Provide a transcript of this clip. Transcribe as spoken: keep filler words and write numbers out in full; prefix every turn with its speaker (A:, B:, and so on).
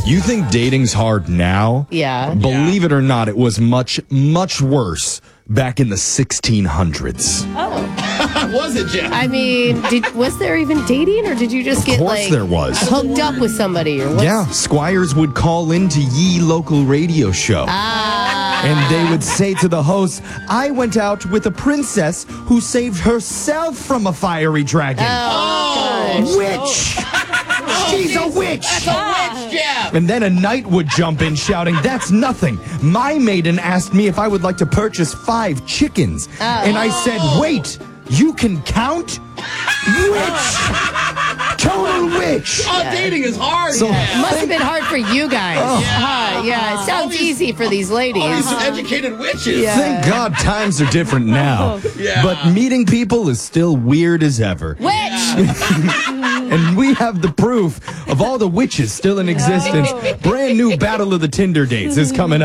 A: You think dating's hard now?
B: Yeah.
A: Believe it or not, it was much, much worse back in the sixteen hundreds.
B: Oh.
C: Was it, Jeff?
B: I mean, did, was there even dating, or did you just
A: Of
B: get,
A: course
B: like,
A: there was.
B: hooked up with somebody? Or what's...
A: Yeah, squires would call into ye local radio show.
B: Ah.
A: And they would say to the host, I went out with a princess who saved herself from a fiery dragon.
B: Oh,
A: Witch! She's a witch!
C: That's a witch, Jeff!
A: And then a knight would jump in shouting, that's nothing. My maiden asked me if I would like to purchase five chickens.
B: Oh.
A: And I said, wait, you can count? Witch! Total witch!
C: Oh, dating is hard,
A: So-
C: Jeff.
B: Must have been hard for you guys.
A: Oh.
B: Uh, yeah, it sounds
C: these-
B: easy for these ladies.
C: All these educated witches.
B: Yeah.
A: Thank God times are different now.
C: Yeah.
A: But meeting people is still weird as ever.
B: Witch!
A: And we have the proof of all the witches still in existence. Brand new Battle of the Tinder Dates is coming up.